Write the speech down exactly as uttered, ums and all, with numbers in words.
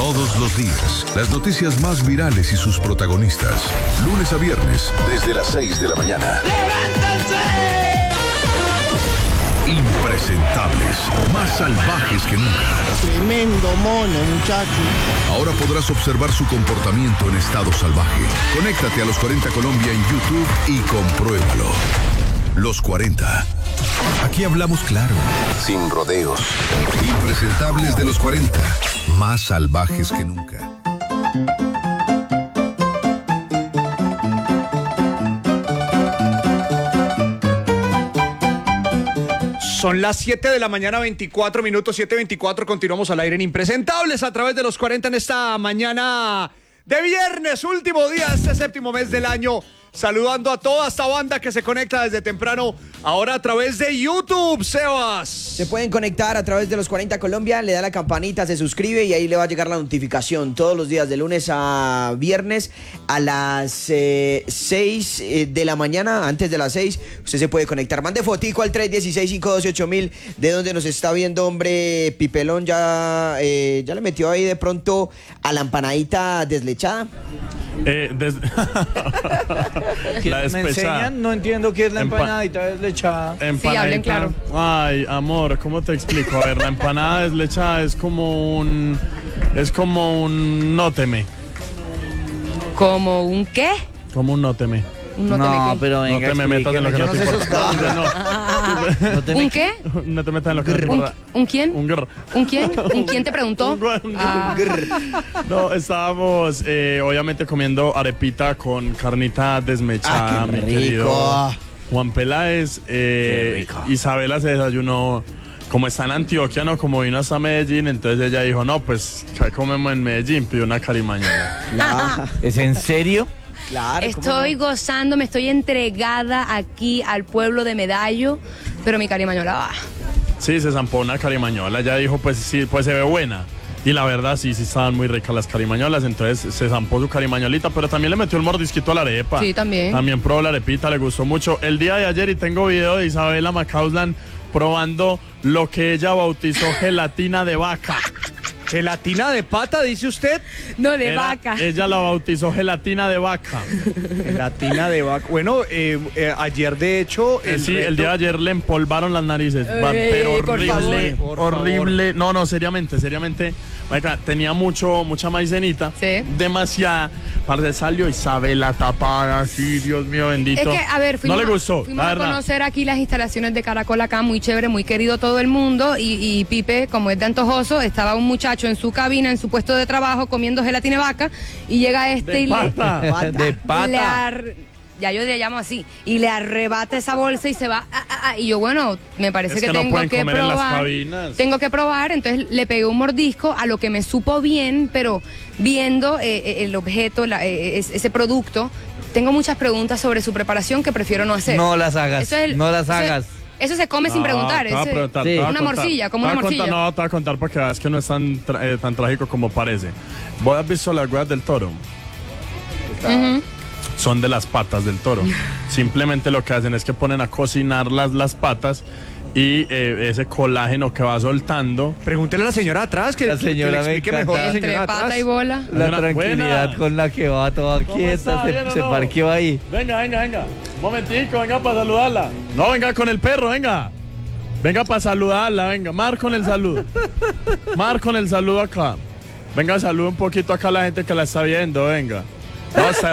Todos los días, las noticias más virales y sus protagonistas. Lunes a viernes, desde las seis de la mañana. ¡Levántense! Impresentables, más salvajes que nunca. Tremendo mono, muchacho. Ahora podrás observar su comportamiento en estado salvaje. Conéctate a Los cuarenta Colombia en YouTube y compruébalo. Los cuarenta. Aquí hablamos claro, sin rodeos. Impresentables de Los cuarenta, más salvajes que nunca. Son las siete de la mañana, veinticuatro minutos, siete veinticuatro. Continuamos al aire en Impresentables a través de Los cuarenta en esta mañana de viernes, último día de este séptimo mes del año. Saludando a toda esta banda que se conecta desde temprano, ahora a través de YouTube, Sebas. Se pueden conectar a través de Los cuarenta Colombia, le da la campanita, se suscribe y ahí le va a llegar la notificación todos los días de lunes a viernes a las eh, seis eh, de la mañana, antes de las seis, usted se puede conectar. Mande fotico al tres uno seis, cinco uno ocho mil de donde nos está viendo, hombre. Pipelón ya, eh, ya le metió ahí de pronto a la empanadita deslechada. Eh, des... ¿Me enseñan? No entiendo qué es la Empa... empanadita deslechada. Empanadita. Sí, hablen claro. Ay, amor, ¿cómo te explico? A ver, la empanada deslechada es como un... Es como un nóteme. ¿Como un qué? Como un nóteme. Un no, no pero venga, no te me metas en lo que no, no te importa. No. No te ¿Un qué? No te metas en lo que no te importa. ¿Un, ¿Un quién? Un grr. ¿Un quién? ¿Un quién te preguntó? Un, un, ah. un no, estábamos eh, obviamente comiendo arepita con carnita desmechada, ah, qué mi rico. querido Juan Peláez. Eh, Isabela se desayunó. Como está en Antioquia, ¿no? Como vino hasta Medellín, entonces ella dijo, no, pues, ¿qué comemos en Medellín? Pidió una carimañola. Ah, ¿es en serio? Claro, estoy no? gozando, me estoy entregada aquí al pueblo de Medallo, pero mi carimañola va. Sí, se zampó una carimañola, ella dijo, pues sí, pues se ve buena. Y la verdad, sí, sí estaban muy ricas las carimañolas, entonces se zampó su carimañolita, pero también le metió el mordisquito a la arepa. Sí, también. También probó la arepita, le gustó mucho. El día de ayer, y tengo video de Isabela Macauslan probando lo que ella bautizó gelatina de vaca. ¿Gelatina de pata, dice usted? No, de Era, vaca. Ella la bautizó gelatina de vaca. Gelatina de vaca. Bueno, eh, eh, ayer de hecho... El eh, sí, reto... el día de ayer le empolvaron las narices. Ey, pero horrible, por favor, horrible. Por no, no, seriamente, seriamente. Marica, tenía mucho, mucha maicenita. Sí. Demasiada. Parce, salió Isabela tapada así, Dios mío bendito. Es que, a ver, fuimos, no le gustó, fuimos a conocer aquí las instalaciones de Caracol acá, muy chévere, muy querido todo el mundo. Y, y Pipe, como es de antojoso, estaba un muchacho en su cabina, en su puesto de trabajo, comiendo gelatina de vaca. Y llega este de y pata. le... De pata. Le ar... Ya yo le llamo así. Y le arrebata esa bolsa y se va. Ah, ah, ah, y yo, bueno, me parece es que, que tengo no que comer probar. En las cabinas. Tengo que probar. Entonces le pegué un mordisco a lo que me supo bien, pero viendo eh, el objeto, la, eh, ese producto, tengo muchas preguntas sobre su preparación que prefiero no hacer. No las hagas. Eso es el, no las hagas. Eso, eso se come no, sin preguntar. Te voy a preguntar, sí. te voy a Una contar, morcilla, como una morcilla. Contar, no, te voy a contar porque es que no es tan, eh, tan trágico como parece. ¿Vos has visto las huevas del toro? Uh-huh. Son de las patas del toro. Simplemente lo que hacen es que ponen a cocinar las, las patas y eh, ese colágeno que va soltando. Pregúntele a la señora atrás que, la señora que le explique mejor. La Entre señora pata atrás. y bola. La Buena, tranquilidad buena. con la que va toda quieta, se, se no? parqueó ahí. Venga, venga, venga. Un momentico, venga para saludarla. No, venga con el perro, venga. Venga para saludarla, venga. Mar con el saludo. Mar con el saludo acá. Venga, saluda un poquito acá a la gente que la está viendo, venga. No, está